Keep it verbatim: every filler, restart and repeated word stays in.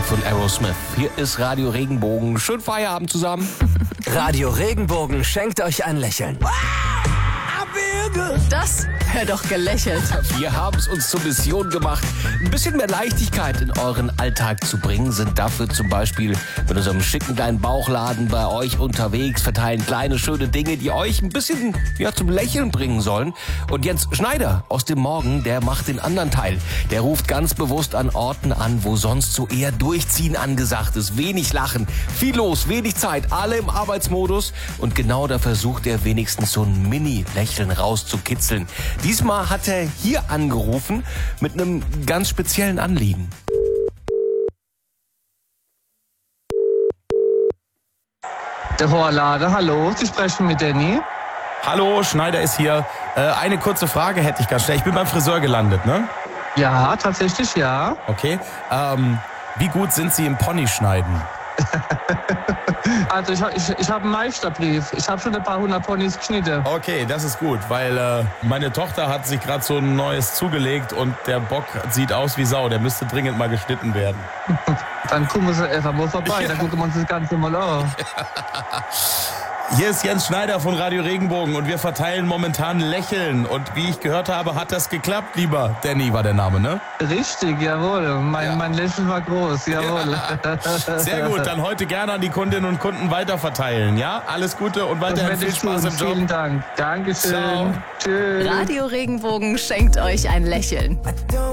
von Aerosmith. Hier ist Radio Regenbogen. Schönen Feierabend zusammen. Radio Regenbogen schenkt euch ein Lächeln. Das hört doch gelächelt. Wir haben es uns zur Mission gemacht, ein bisschen mehr Leichtigkeit in euren Alltag zu bringen, sind dafür zum Beispiel mit unserem schicken kleinen Bauchladen bei euch unterwegs, verteilen kleine, schöne Dinge, die euch ein bisschen ja, zum Lächeln bringen sollen. Und Jens Schneider aus dem Morgen, der macht den anderen Teil. Der ruft ganz bewusst an Orten an, wo sonst so eher Durchziehen angesagt ist. Wenig Lachen, viel los, wenig Zeit, alle im Arbeitsmodus. Und genau da versucht er wenigstens so ein Mini-Lächeln rauszukitzeln. Diesmal hat er hier angerufen mit einem ganz speziellen Anliegen. Der Horlader, hallo, Sie sprechen mit Danny. Hallo, Schneider ist hier. Äh, eine kurze Frage hätte ich ganz schnell. Ich bin beim Friseur gelandet, ne? Ja, tatsächlich ja. Okay. Ähm, wie gut sind Sie im Ponyschneiden? Also ich, ich, ich habe einen Meisterbrief. Ich habe schon ein paar hundert Ponys geschnitten. Okay, das ist gut, weil äh, meine Tochter hat sich gerade so ein neues zugelegt und der Bock sieht aus wie Sau. Der müsste dringend mal geschnitten werden. Dann gucken wir sie einfach mal vorbei, Ja. dann gucken wir uns das Ganze mal an. Hier ist Jens Schneider von Radio Regenbogen und wir verteilen momentan Lächeln. Und wie ich gehört habe, hat das geklappt, lieber Danny war der Name, ne? Richtig, jawohl. Mein, Ja. mein Lächeln war groß, jawohl. Sehr gut, dann heute gerne an die Kundinnen und Kunden weiterverteilen, ja? Alles Gute und Das weiterhin werde viel ich Spaß tun. im Job. Vielen Dank. Dankeschön. Ciao. Tschüss. Radio Regenbogen schenkt euch ein Lächeln.